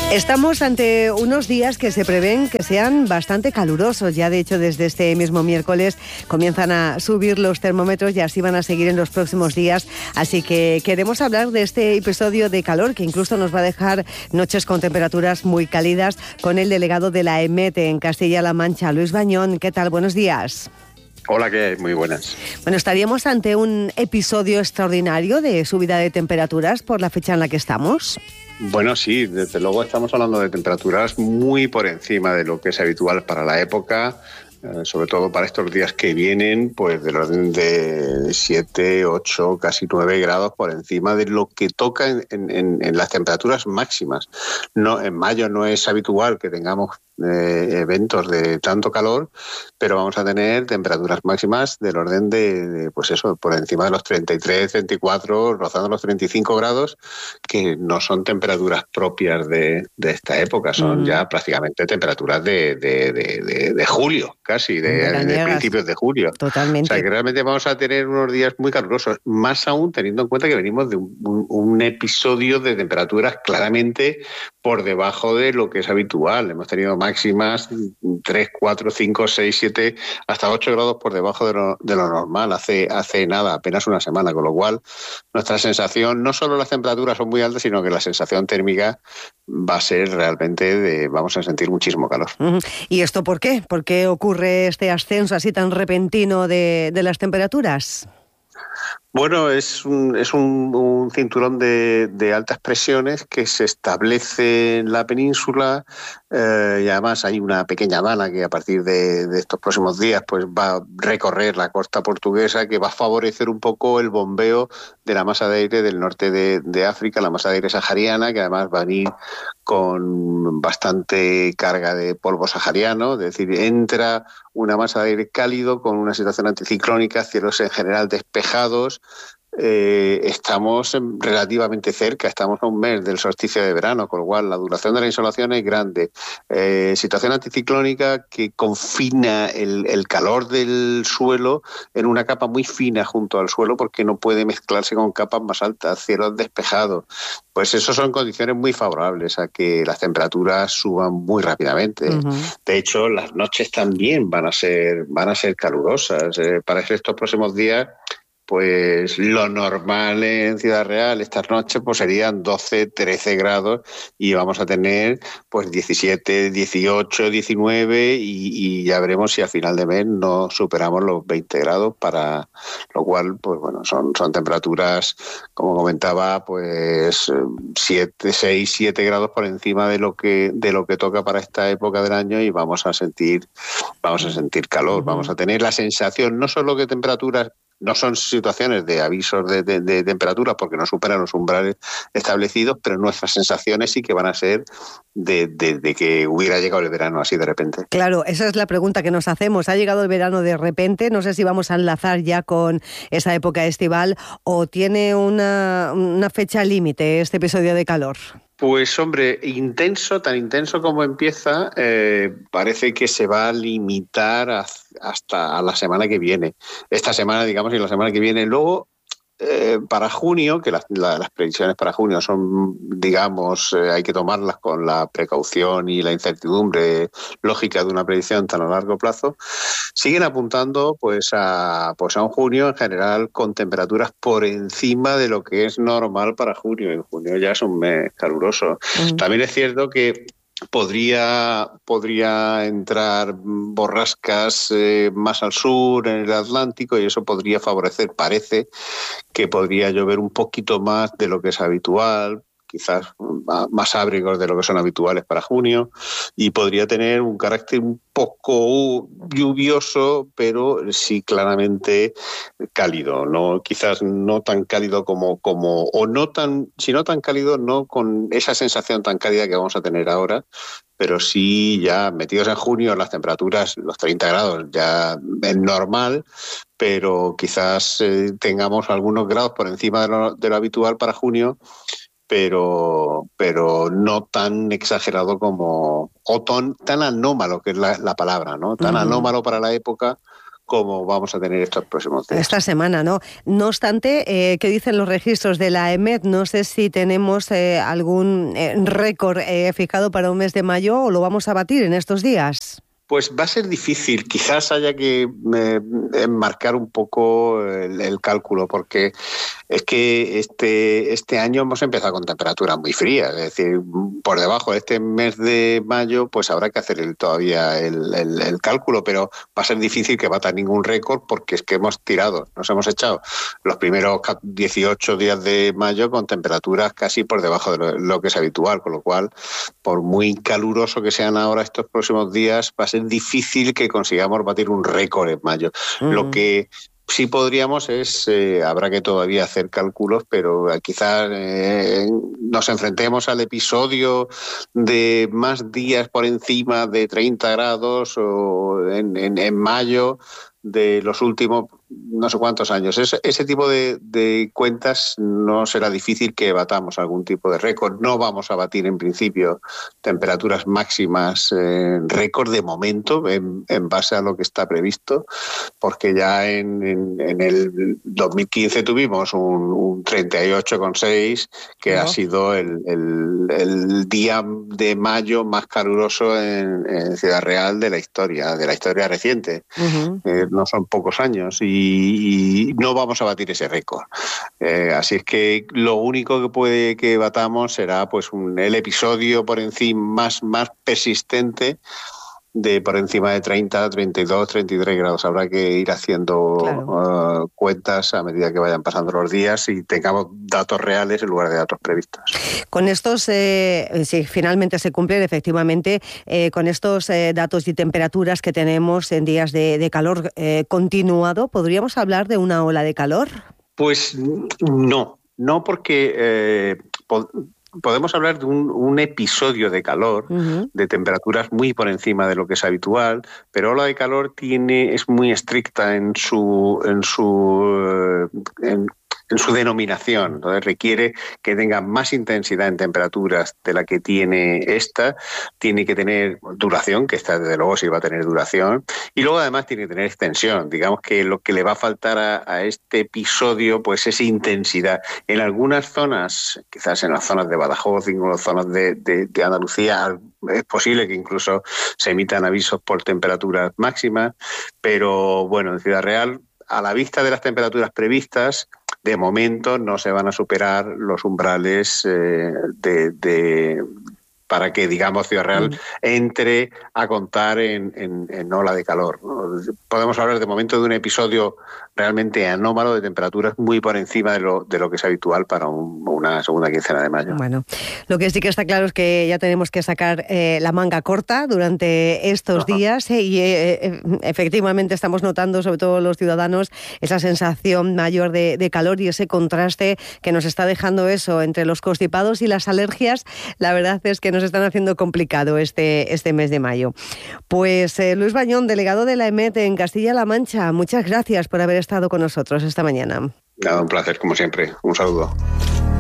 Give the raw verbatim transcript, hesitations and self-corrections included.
Estamos ante unos días que se prevén que sean bastante calurosos. Ya de hecho desde este mismo miércoles comienzan a subir los termómetros y así van a seguir en los próximos días. Así que queremos hablar de este episodio de calor que incluso nos va a dejar noches con temperaturas muy cálidas con el delegado de la EMET en Castilla-La Mancha, Luis Bañón. ¿Qué tal? Buenos días. Hola, ¿qué hay? Muy buenas. Bueno, estaríamos ante un episodio extraordinario de subida de temperaturas por la fecha en la que estamos. Bueno, sí, desde luego estamos hablando de temperaturas muy por encima de lo que es habitual para la época, eh, sobre todo para estos días que vienen, pues del orden de siete, ocho, casi nueve grados por encima de lo que toca en, en, en las temperaturas máximas. No, en mayo no es habitual que tengamos Eh, eventos de tanto calor, pero vamos a tener temperaturas máximas del orden de, de, pues eso, por encima de los treinta y tres, treinta y cuatro, rozando los treinta y cinco grados, que no son temperaturas propias de, de esta época, son mm. ya prácticamente temperaturas de, de, de, de, de julio, casi, de, de principios de julio. Totalmente. O sea, que realmente vamos a tener unos días muy calurosos, más aún teniendo en cuenta que venimos de un, un, un episodio de temperaturas claramente por debajo de lo que es habitual. Hemos tenido máximas tres, cuatro, cinco, seis, siete, hasta ocho grados por debajo de lo, de lo normal hace, hace nada, apenas una semana, con lo cual nuestra sensación, no solo las temperaturas son muy altas, sino que la sensación térmica va a ser realmente de, vamos a sentir muchísimo calor. Uh-huh. ¿Y esto por qué? ¿Por qué ocurre este ascenso así tan repentino de, de las temperaturas? Bueno, es un, es un, un cinturón de, de altas presiones que se establece en la península eh, y además hay una pequeña banda que a partir de, de estos próximos días pues va a recorrer la costa portuguesa, que va a favorecer un poco el bombeo de la masa de aire del norte de, de África, la masa de aire sahariana, que además va a venir con bastante carga de polvo sahariano, es decir, entra una masa de aire cálido con una situación anticiclónica, cielos en general despejados. Eh, estamos relativamente cerca, estamos a un mes del solsticio de verano, con lo cual la duración de la insolación es grande. Eh, situación anticiclónica que confina el, el calor del suelo en una capa muy fina junto al suelo porque no puede mezclarse con capas más altas, cielos despejados. Pues eso son condiciones muy favorables a que las temperaturas suban muy rápidamente. Uh-huh. De hecho, las noches también van a ser, van a ser calurosas. Eh, para estos próximos días, pues lo normal en Ciudad Real estas noches pues serían doce, trece grados y vamos a tener pues diecisiete, dieciocho, diecinueve y, y ya veremos si a final de mes no superamos los veinte grados, para lo cual pues bueno, son, son temperaturas, como comentaba, pues siete, seis, siete grados por encima de lo que de lo que toca para esta época del año y vamos a sentir vamos a sentir calor, uh-huh. Vamos a tener la sensación no solo que temperaturas no son situaciones de avisos de, de, de temperatura porque no superan los umbrales establecidos, pero nuestras sensaciones sí que van a ser de, de, de que hubiera llegado el verano así de repente. Claro, esa es la pregunta que nos hacemos. ¿Ha llegado el verano de repente? No sé si vamos a enlazar ya con esa época estival o tiene una, una fecha límite este episodio de calor. Pues hombre, intenso, tan intenso como empieza, eh, parece que se va a limitar a, hasta la semana que viene. Esta semana, digamos, y la semana que viene. Luego, eh, para junio, que la, la, las previsiones para junio son, digamos, eh, hay que tomarlas con la precaución y la incertidumbre lógica de una predicción tan a largo plazo, siguen apuntando pues a, pues a un junio en general con temperaturas por encima de lo que es normal para junio. En junio ya es un mes caluroso. Uh-huh. También es cierto que Podría, podría entrar borrascas eh, más al sur, en el Atlántico, y eso podría favorecer, parece que podría llover un poquito más de lo que es habitual, quizás más abrigos de lo que son habituales para junio, y podría tener un carácter un poco lluvioso, pero sí claramente cálido, no quizás no tan cálido como, como o no tan, si no tan cálido, no con esa sensación tan cálida que vamos a tener ahora, pero sí ya metidos en junio las temperaturas, los treinta grados ya es normal, pero quizás eh, tengamos algunos grados por encima de lo, de lo habitual para junio, pero pero no tan exagerado como, o tan, tan anómalo, que es la, la palabra, ¿no? Tan uh-huh. anómalo para la época como vamos a tener estos próximos días. Esta semana, ¿no? No obstante, eh, ¿qué dicen los registros de la EMET? No sé si tenemos eh, algún eh, récord eh, fijado para un mes de mayo o lo vamos a batir en estos días. Pues va a ser difícil, quizás haya que eh, enmarcar un poco el, el cálculo, porque es que este, este año hemos empezado con temperaturas muy frías, es decir, por debajo de este mes de mayo, pues habrá que hacer el, todavía el, el, el cálculo, pero va a ser difícil que bata ningún récord, porque es que hemos tirado, nos hemos echado los primeros dieciocho días de mayo con temperaturas casi por debajo de lo, lo que es habitual, con lo cual, por muy caluroso que sean ahora estos próximos días, va a ser difícil que consigamos batir un récord en mayo. Mm. Lo que sí podríamos es, eh, habrá que todavía hacer cálculos, pero quizás eh, nos enfrentemos al episodio de más días por encima de treinta grados o en, en, en mayo de los últimos no sé cuántos años. Ese, ese tipo de, de cuentas no será difícil que batamos algún tipo de récord. No vamos a batir en principio temperaturas máximas eh, récord de momento en, en base a lo que está previsto, porque ya en, en, en el dos mil quince tuvimos un, un treinta y ocho coma seis que ¿no? ha sido el, el, el día de mayo más caluroso en, en Ciudad Real de la historia, de la historia reciente. Uh-huh. Eh, no son pocos años y y no vamos a batir ese récord. Eh, así es que lo único que puede que batamos será pues un, el episodio por encima más, más persistente de por encima de treinta, treinta y dos, treinta y tres grados. Habrá que ir haciendo claro. uh, cuentas a medida que vayan pasando los días y tengamos datos reales en lugar de datos previstos. Con estos, eh, si finalmente se cumplen, efectivamente, eh, con estos eh, datos y temperaturas que tenemos en días de, de calor eh, continuado, ¿podríamos hablar de una ola de calor? Pues no, no porque... Eh, pod- Podemos hablar de un, un episodio de calor, uh-huh. de temperaturas muy por encima de lo que es habitual, pero ola de calor tiene es muy estricta en su en su en, en su denominación. Entonces requiere que tenga más intensidad en temperaturas de la que tiene esta, tiene que tener duración, que esta desde luego sí va a tener duración, y luego además tiene que tener extensión. Digamos que lo que le va a faltar a, a este episodio pues es intensidad. En algunas zonas, quizás en las zonas de Badajoz, en las zonas de, de, de Andalucía, es posible que incluso se emitan avisos por temperaturas máximas, pero bueno, en Ciudad Real, a la vista de las temperaturas previstas, de momento no se van a superar los umbrales eh, de, de para que, digamos, Ciudad Real entre a contar en, en, en ola de calor. Podemos hablar de momento de un episodio realmente anómalo de temperaturas muy por encima de lo, de lo que es habitual para un, una segunda quincena de mayo. Bueno, lo que sí que está claro es que ya tenemos que sacar eh, la manga corta durante estos Ajá. días eh, y eh, efectivamente estamos notando, sobre todo los ciudadanos, esa sensación mayor de, de calor y ese contraste que nos está dejando eso entre los constipados y las alergias. La verdad es que nos están haciendo complicado este, este mes de mayo. Pues eh, Luis Bañón, delegado de la EMET en Castilla-La Mancha, muchas gracias por haber estado con nosotros esta mañana. Nada, un placer como siempre. Un saludo.